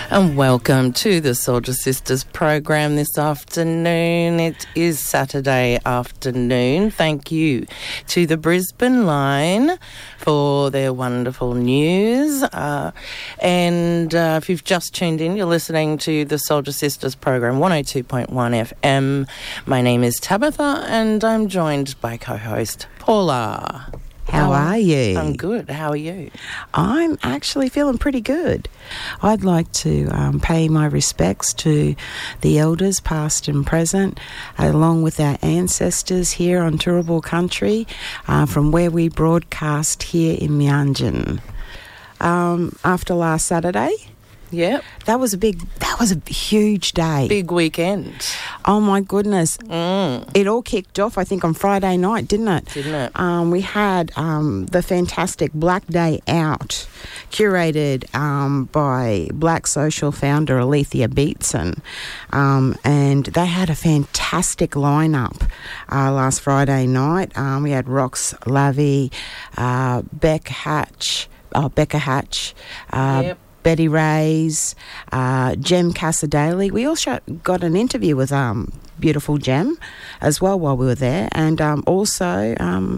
And welcome to the Soldier Sisters program this afternoon. It is Saturday afternoon. Thank you to the Brisbane Line for their wonderful news. And if you've just tuned in, you're listening to the Soldier Sisters program, 102.1 FM. My name is Tabitha and I'm joined by co-host Paula. How are you? I'm good. How are you? I'm actually feeling pretty good. I'd like to pay my respects to the elders, past and present, along with our ancestors here on Turrbal country, from where we broadcast here in Meanjin. After last Saturday, yep, that was a huge day. Big weekend. Oh my goodness. It all kicked off, I think, on Friday night, didn't it? Didn't it? We had the fantastic Black Day Out, curated by Black social founder Alethea Beatson. And they had a fantastic lineup last Friday night. We had Rox Lavey, Becca Hatch, Yep. Betty Ray's, Jem Casadale. We also got an interview with beautiful Jem as well while we were there, and also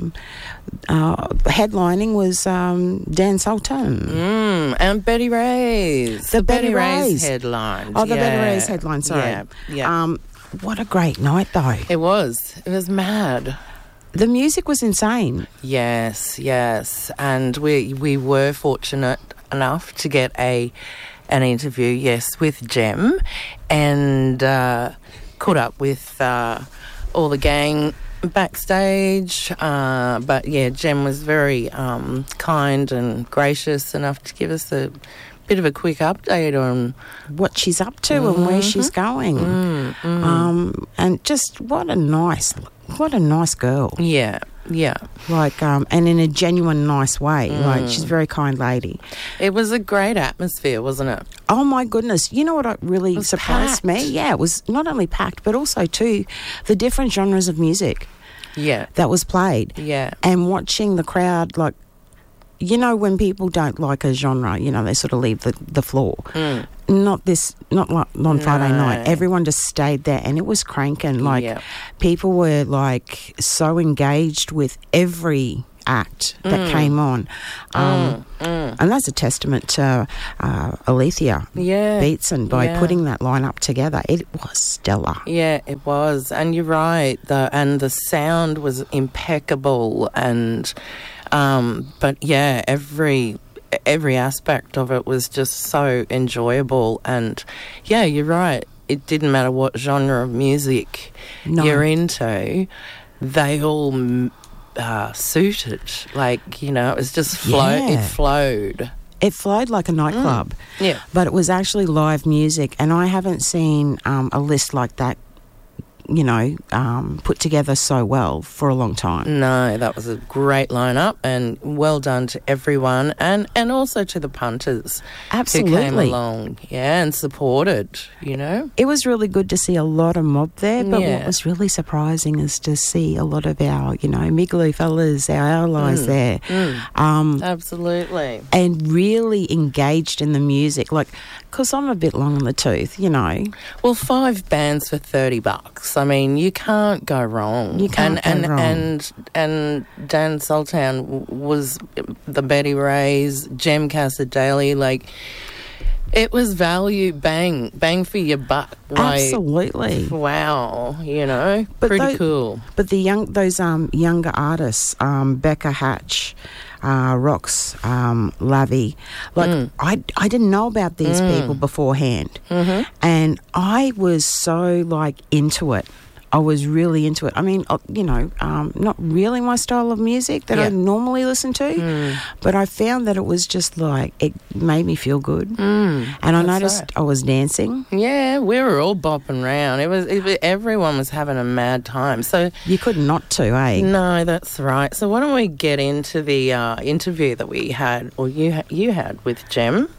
headlining was Dan Sultan. And Betty Ray's. The Betty Ray's Ray's headline. Oh, the Betty Ray's headline, sorry. Yeah. What a great night, though. It was mad. The music was insane. Yes. And we were fortunate enough to get an interview, yes, with Jem, and caught up with all the gang backstage. But yeah, Jem was very kind and gracious enough to give us a bit of a quick update on what she's up to and where she's going. And just what a nice girl. Yeah. Like, and in a genuine, nice way. Like, she's a very kind lady. It was a great atmosphere, wasn't it? Oh, my goodness. You know what really surprised packed. me? Yeah, it was not only packed, but also, too, the different genres of music that was played. Yeah. And watching the crowd, like, you know, when people don't like a genre, you know, they sort of leave the floor. Not like on Friday night. Everyone just stayed there and it was cranking. Like, people were, like, so engaged with every act that came on. And that's a testament to Alethea Beatson by putting that lineup together. It was stellar. Yeah, it was. And you're right. And the sound was impeccable and... but yeah, every aspect of it was just so enjoyable, and yeah, you're right. It didn't matter what genre of music you're into; they all suited. Like, you know, it was just It flowed. It flowed like a nightclub. Yeah, but it was actually live music, and I haven't seen a list like that, you know, put together so well for a long time. No, that was a great lineup, and well done to everyone, and also to the punters. Absolutely. Who came along, and supported, you know. It was really good to see a lot of mob there, but what was really surprising is to see a lot of our, you know, Migaloo fellas, our allies there. Absolutely. And really engaged in the music, like, because I'm a bit long on the tooth, you know. Well, 5 bands for $30. I mean, you can't go wrong. You can't go wrong. And Dan Sultan was the Betty Ray's, Jem Casadale, like, it was value, bang for your buck. Like, absolutely. Wow, you know, but pretty cool. But those younger artists, Becca Hatch, Rox Lavey, like, I didn't know about these people beforehand, and I was so, like, into it. I was really into it. I mean, you know, not really my style of music that I normally listen to, but I found that it was just like, it made me feel good. And I noticed I was dancing. Yeah, we were all bopping around. Everyone was having a mad time. So you could not to, eh? No, that's right. So why don't we get into the interview that we had, or you had with Jem?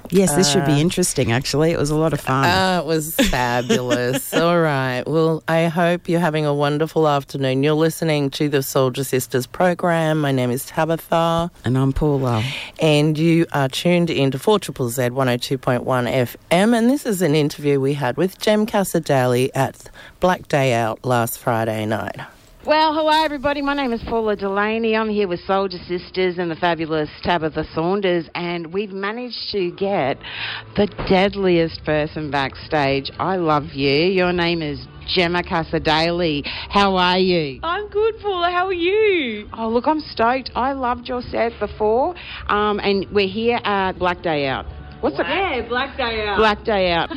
Yes, this should be interesting, actually. It was a lot of fun. It was fabulous. All right. Well, I hope you're having a wonderful afternoon. You're listening to the Soldier Sisters program. My name is Tabitha. And I'm Paula. And you are tuned into 4ZZZ 102.1 FM. And this is an interview we had with Jem Cassar-Daley at Black Day Out last Friday night. Well, hello everybody. My name is Paula Delaney. I'm here with Soldier Sisters and the fabulous Tabitha Saunders, and we've managed to get the deadliest person backstage. I love you. Your name is Gemma Cassar-Daley. How are you? I'm good, Paula. How are you? Oh, look, I'm stoked. I loved your set before, and we're here at Black Day Out. What's it? Yeah, Black Day Out. Black Day Out.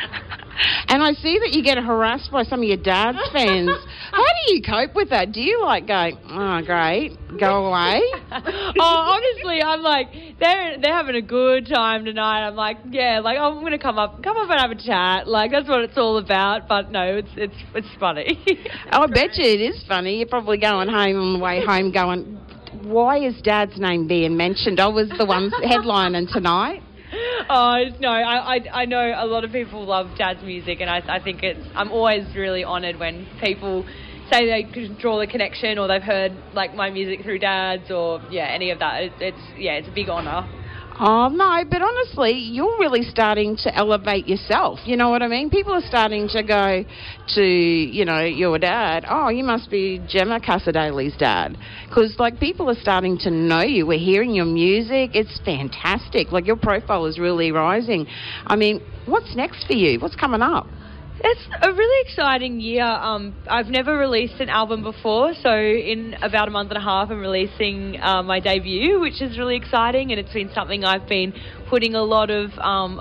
And I see that you get harassed by some of your dad's fans. How do you cope with that? Do you go, oh, great, go away? Honestly, I'm like, they're having a good time tonight. I'm like, yeah, like I'm gonna come up and have a chat. Like that's what it's all about. But no, it's funny. Oh, I bet you it is funny. You're probably going home on the way home, going, why is Dad's name being mentioned? I was the one headlining tonight. Oh, no, I know a lot of people love Dad's music, and I think I'm always really honoured when people say they can draw the connection or they've heard like my music through Dad's or any of that. It's a big honour. Oh, no, but honestly, you're really starting to elevate yourself. You know what I mean? People are starting to go to, your dad. Oh, you must be Gemma Cassar-Daley's dad. Because, people are starting to know you. We're hearing your music. It's fantastic. Your profile is really rising. I mean, what's next for you? What's coming up? It's a really exciting year. I've never released an album before, so in about a month and a half I'm releasing my debut, which is really exciting, and it's been something I've been putting a lot of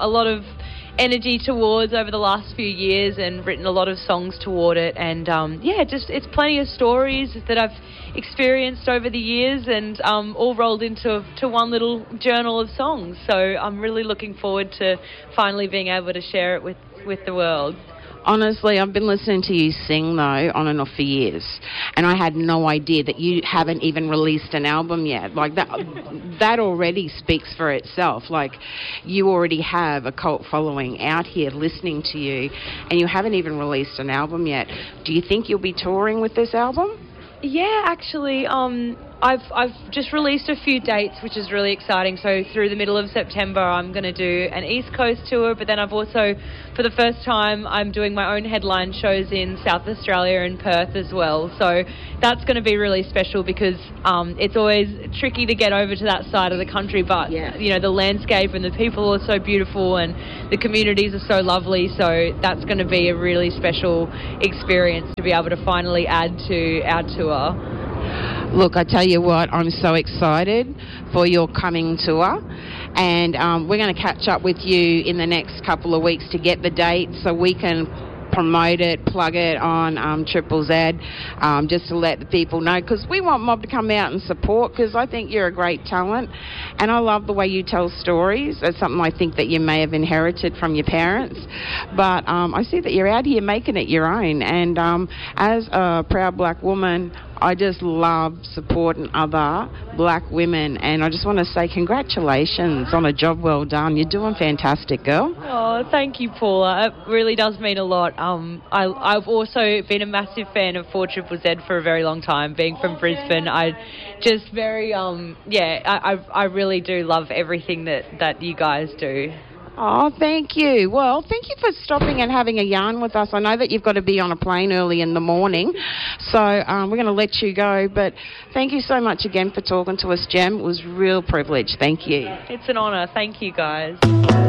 energy towards over the last few years and written a lot of songs toward it, and it's plenty of stories that I've experienced over the years and all rolled into one little journal of songs. So I'm really looking forward to finally being able to share it with the world. Honestly, I've been listening to you sing, though, on and off for years, and I had no idea that you haven't even released an album yet. That already speaks for itself. You already have a cult following out here listening to you, and you haven't even released an album yet. Do you think you'll be touring with this album? Yeah, actually, I've just released a few dates, which is really exciting. So through the middle of September, I'm going to do an East Coast tour, but then I've also, for the first time, I'm doing my own headline shows in South Australia and Perth as well. So that's going to be really special because it's always tricky to get over to that side of the country, but the landscape and the people are so beautiful and the communities are so lovely. So that's going to be a really special experience to be able to finally add to our tour. Look, I tell you what, I'm so excited for your coming tour, and we're going to catch up with you in the next couple of weeks to get the date so we can promote it, plug it on Triple Z, just to let the people know, because we want Mob to come out and support, because I think you're a great talent, and I love the way you tell stories. That's something I think that you may have inherited from your parents, but I see that you're out here making it your own, and as a proud black woman, I just love supporting other black women, and I just want to say congratulations on a job well done. You're doing fantastic, girl. Oh, thank you, Paula. It really does mean a lot. I've also been a massive fan of 4ZZZ for a very long time. Being from Brisbane, I just I really do love everything that you guys do. Oh, thank you. Well, thank you for stopping and having a yarn with us. I know that you've got to be on a plane early in the morning, so we're going to let you go. But thank you so much again for talking to us, Jem. It was a real privilege. Thank you. It's an honour. Thank you, guys.